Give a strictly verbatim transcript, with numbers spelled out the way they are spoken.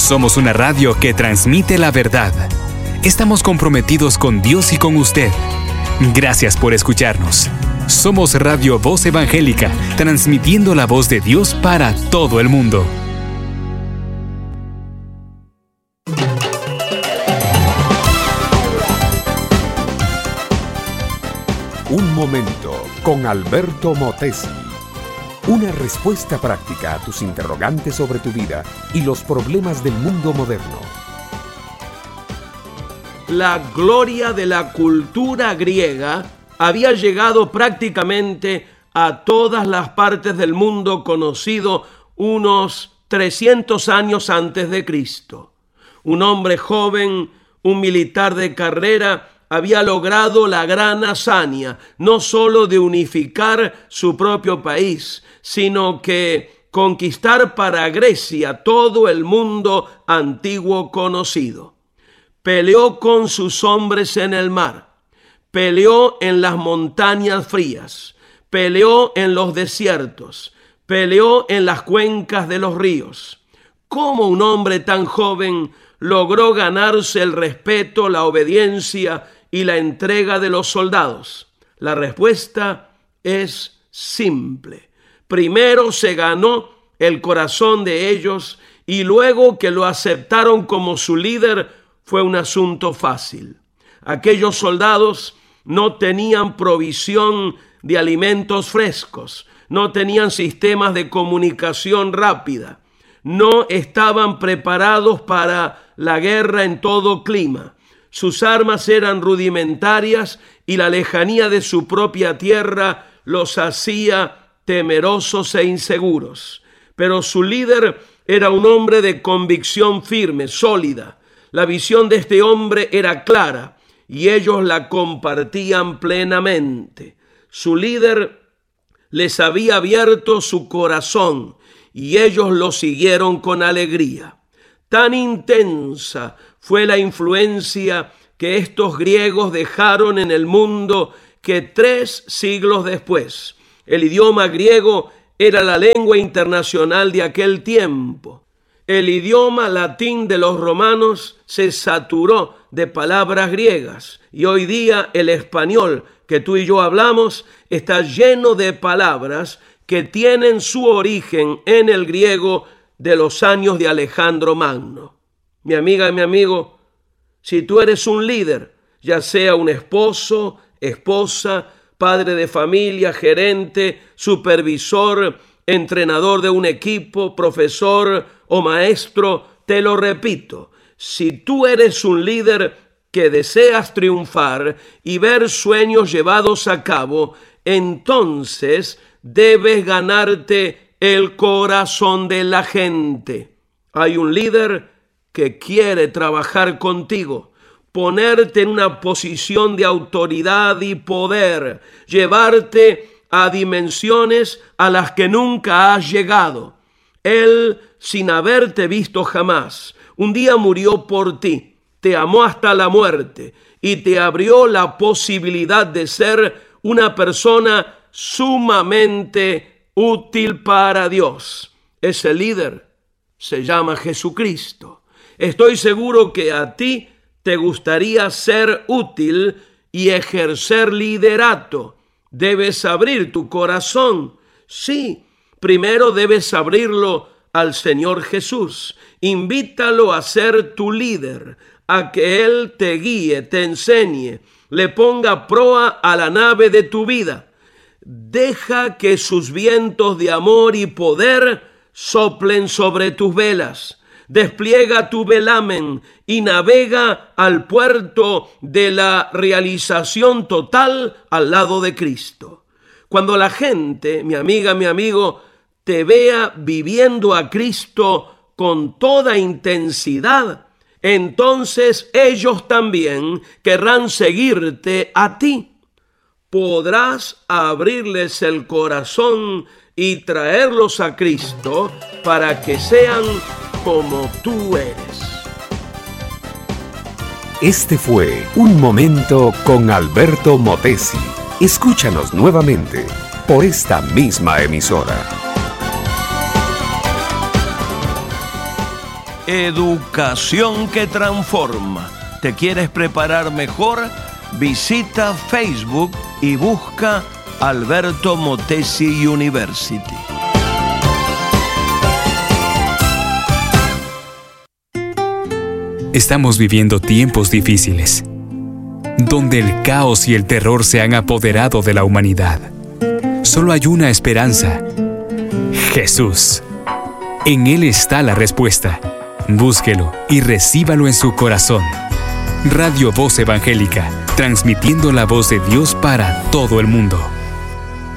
Somos una radio que transmite la verdad. Estamos comprometidos con Dios y con usted. Gracias por escucharnos. Somos Radio Voz Evangélica, transmitiendo la voz de Dios para todo el mundo. Un momento con Alberto Motesi. Una respuesta práctica a tus interrogantes sobre tu vida y los problemas del mundo moderno. La gloria de la cultura griega había llegado prácticamente a todas las partes del mundo conocido unos trescientos años antes de Cristo. Un hombre joven, un militar de carrera, había logrado la gran hazaña, no solo de unificar su propio país, sino que conquistar para Grecia todo el mundo antiguo conocido. Peleó con sus hombres en el mar, peleó en las montañas frías, peleó en los desiertos, peleó en las cuencas de los ríos. ¿Cómo un hombre tan joven logró ganarse el respeto, la obediencia y la entrega de los soldados? La respuesta es simple. Primero se ganó el corazón de ellos y luego que lo aceptaron como su líder fue un asunto fácil. Aquellos soldados no tenían provisión de alimentos frescos, no tenían sistemas de comunicación rápida, no estaban preparados para la guerra en todo clima. Sus armas eran rudimentarias y la lejanía de su propia tierra los hacía temerosos e inseguros. Pero su líder era un hombre de convicción firme, sólida. La visión de este hombre era clara y ellos la compartían plenamente. Su líder les había abierto su corazón y ellos lo siguieron con alegría. Tan intensa fue la influencia que estos griegos dejaron en el mundo que tres siglos después, el idioma griego era la lengua internacional de aquel tiempo. El idioma latín de los romanos se saturó de palabras griegas y hoy día el español que tú y yo hablamos está lleno de palabras que tienen su origen en el griego de los años de Alejandro Magno. Mi amiga y mi amigo, si tú eres un líder, ya sea un esposo, esposa, padre de familia, gerente, supervisor, entrenador de un equipo, profesor o maestro, te lo repito, si tú eres un líder que deseas triunfar y ver sueños llevados a cabo, entonces debes ganarte el corazón de la gente. Hay un líder que quiere trabajar contigo, ponerte en una posición de autoridad y poder, llevarte a dimensiones a las que nunca has llegado. Él, sin haberte visto jamás, un día murió por ti, te amó hasta la muerte y te abrió la posibilidad de ser una persona sumamente útil para Dios. Ese líder se llama Jesucristo. Estoy seguro que a ti te gustaría ser útil y ejercer liderato. Debes abrir tu corazón. Sí, primero debes abrirlo al Señor Jesús. Invítalo a ser tu líder, a que Él te guíe, te enseñe, le ponga proa a la nave de tu vida. Deja que sus vientos de amor y poder soplen sobre tus velas. Despliega tu velamen y navega al puerto de la realización total al lado de Cristo. Cuando la gente, mi amiga, mi amigo, te vea viviendo a Cristo con toda intensidad, entonces ellos también querrán seguirte a ti. Podrás abrirles el corazón y traerlos a Cristo para que sean como tú eres. Este fue Un Momento con Alberto Motesi. Escúchanos nuevamente por esta misma emisora. Educación que transforma. ¿Te quieres preparar mejor? Visita Facebook y busca Alberto Motesi University. Estamos viviendo tiempos difíciles, donde el caos y el terror se han apoderado de la humanidad. Solo hay una esperanza: Jesús. En Él está la respuesta. Búsquelo y recíbalo en su corazón. Radio Voz Evangélica, transmitiendo la voz de Dios para todo el mundo.